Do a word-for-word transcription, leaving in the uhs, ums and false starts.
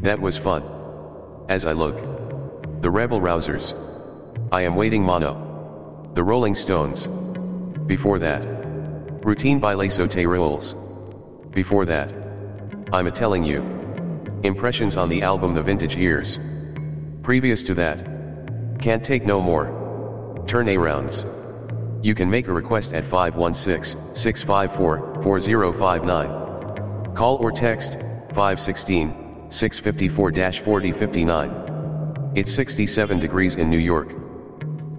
That was fun. As I look. The Rebel Rousers. I Am Waiting Mono. The Rolling Stones. Before that. Routine by Les Sauterelles. Before that. I'm a Telling You. Impressions on the album The Vintage Years. Previous to that. Can't Take No More. Turnarounds. You can make a request at five one six, six five four, four zero five nine. Call or text five one six, six five four, four zero five nine. It's sixty-seven degrees in New York.